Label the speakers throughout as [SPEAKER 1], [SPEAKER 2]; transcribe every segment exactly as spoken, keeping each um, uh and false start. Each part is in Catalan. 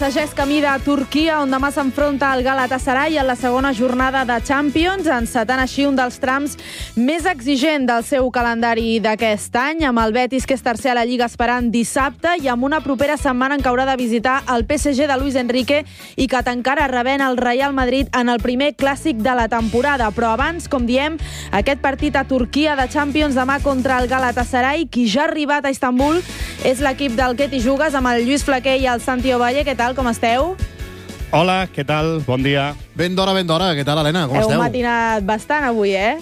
[SPEAKER 1] P S G és camí de Turquia, on demà s'enfronta el Galatasaray en la segona jornada de Champions, encetant així un dels trams més exigent del seu calendari d'aquest any, amb el Betis, que és tercer a la Lliga, esperant dissabte, i amb una propera setmana en què haurà de visitar el P S G de Luis Enrique i que tancarà rebent el Real Madrid en el primer clàssic de la temporada. Però abans, com diem, aquest partit a Turquia de Champions demà contra el Galatasaray, qui ja ha arribat a Istanbul és l'equip del Que t'hi jugues, amb el Lluís Flaquer i el Santi Ovalle. Què tal, com esteu?
[SPEAKER 2] Hola, què tal? Bon dia.
[SPEAKER 3] Ben d'hora, ben d'hora. Què tal, Helena? Com
[SPEAKER 1] Heu
[SPEAKER 3] esteu?
[SPEAKER 1] Heu matinat bastant avui, eh?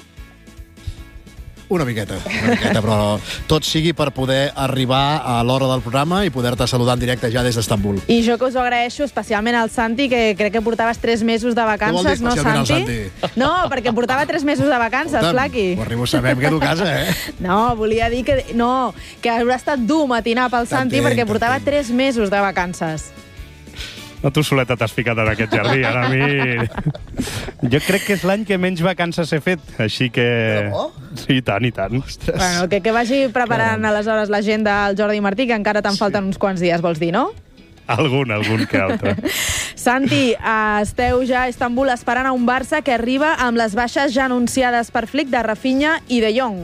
[SPEAKER 3] Una miqueta, una miqueta, però tot sigui per poder arribar a l'hora del programa i poder-te saludar en directe ja des d'Istanbul.
[SPEAKER 1] I jo que us ho agraeixo especialment al Santi, que crec que portaves tres mesos de vacances,
[SPEAKER 3] Què vol dir
[SPEAKER 1] no,
[SPEAKER 3] especialment
[SPEAKER 1] Santi?
[SPEAKER 3] al Santi?
[SPEAKER 1] No, perquè portava tres mesos de vacances, Flaqui.
[SPEAKER 3] Ho arribo, sabem que tu casa, eh?
[SPEAKER 1] No, volia dir que no, que haurà estat dur matinar pel Santi perquè portava tres mesos de vacances.
[SPEAKER 2] No, tu soleta t'has ficat en aquest jardí, ara a mi... Jo crec que és l'any que menys vacances he fet, així que... Sí, i tant, i tant.
[SPEAKER 3] Ostres.
[SPEAKER 1] Bueno, que, que vagi preparant aleshores l'agenda al Jordi Martí, que encara te'n falten uns quants dies, vols dir, no?
[SPEAKER 2] Algun, algun que altre.
[SPEAKER 1] Santi, esteu ja a Istanbul esperant a un Barça que arriba amb les baixes ja anunciades per Flick de Rafinha i de Jong.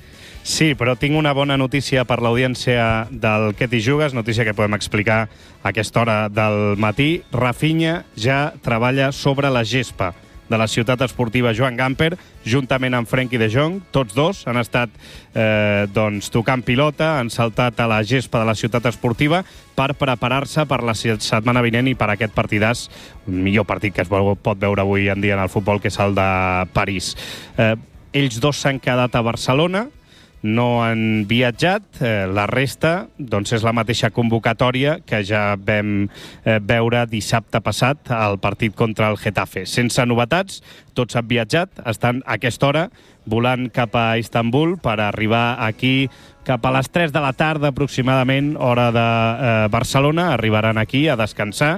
[SPEAKER 2] Sí, però tinc una bona notícia per l'audiència del Que t'hi jugues, notícia que podem explicar a aquesta hora del matí. Rafinha ja treballa sobre la gespa de la ciutat esportiva Joan Gamper, juntament amb Frenkie de Jong. Tots dos han estat eh, doncs, tocant pilota, han saltat a la gespa de la ciutat esportiva per preparar-se per la setmana vinent i per aquest partidàs, un millor partit que es pot veure avui en dia en el futbol, que és el de París. Eh, ells dos s'han quedat a Barcelona, no han viatjat, eh, la resta doncs és la mateixa convocatòria que ja vam eh, veure dissabte passat al partit contra el Getafe. Sense novetats, tots han viatjat, estan a aquesta hora volant cap a Istanbul per arribar aquí cap a les tres de la tarda aproximadament, hora de eh, Barcelona. Arribaran aquí a descansar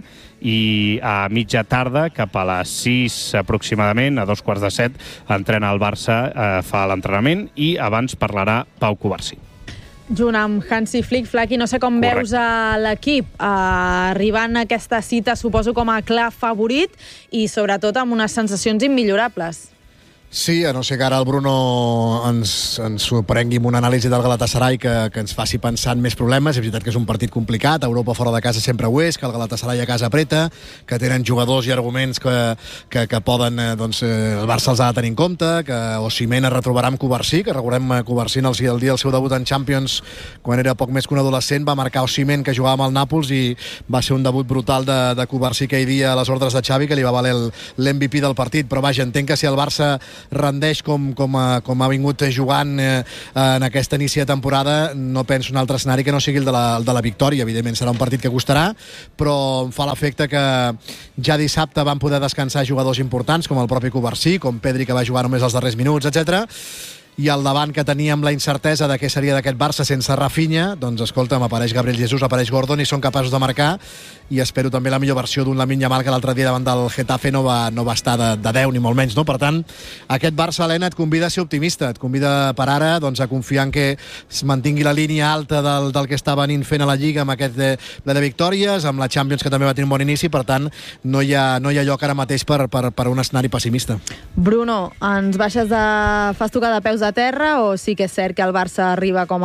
[SPEAKER 2] i a mitja tarda, cap a les sis aproximadament, a dos quarts de set, entrena el Barça, eh, fa l'entrenament, i abans parlarà Pau Covarsí.
[SPEAKER 1] Junt amb Hansi Flick. Flaqui, no sé com
[SPEAKER 2] Correcte.
[SPEAKER 1] veus a l'equip eh, arribant a aquesta cita, suposo com a clar favorit i sobretot amb unes sensacions immillorables.
[SPEAKER 3] Sí, a no ser que ara el Bruno ens, ens sorprengui amb una anàlisi del Galatasaray que, que ens faci pensar en més problemes. És veritat que és un partit complicat, Europa fora de casa sempre ho és, que el Galatasaray a casa apreta, que tenen jugadors i arguments que, que, que poden, eh, doncs, eh, el Barça els ha de tenir en compte, que Osimhen es retrobarà amb Covarsí, que recordem eh, Covarsí el, el dia del seu debut en Champions, quan era poc més que un adolescent, va marcar Osimhen, que jugava amb el Nàpols, i va ser un debut brutal de, de Covarsí aquell dia a les ordres de Xavi, que li va valer l'M V P del partit. Però vaja, entenc que si el Barça rendeix com, com, a, com ha vingut jugant eh, en aquest inici de temporada, no penso un altre escenari que no sigui el de la, el de la victòria. Evidentment serà un partit que costarà, però em fa l'efecte que ja dissabte van poder descansar jugadors importants com el propi Covarsí, com Pedri, que va jugar només els darrers minuts, etcètera. I al davant, que teníem la incertesa de què seria d'aquest Barça sense Rafinha, doncs escolta'm, apareix Gabriel Jesús, apareix Gordon i són capaços de marcar, i espero també la millor versió d'un Lamine Yamal, que l'altre dia davant del Getafe no va, no va estar de, de deu ni molt menys, no? Per tant, aquest Barça, Helena, et convida a ser optimista, et convida per ara doncs, a confiar en que es mantingui la línia alta del, del que està venint fent a la Lliga amb aquest de, de, de victòries, amb la Champions, que també va tenir un bon inici. Per tant, no hi ha, no hi ha lloc ara mateix per, per, per un escenari pessimista.
[SPEAKER 1] Bruno, ens baixes de... fas tocar de peus a terra o sí que és cert que el Barça arriba com